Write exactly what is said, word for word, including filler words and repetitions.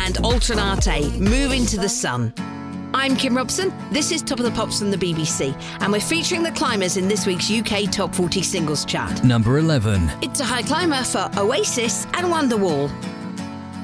and Alternate, Move Into the Sun. I'm Kim Robson. This is Top of the Pops from the B B C, and we're featuring the climbers in this week's U K Top forty Singles Chart. Number eleven. It's a high climber for Oasis and Wonderwall.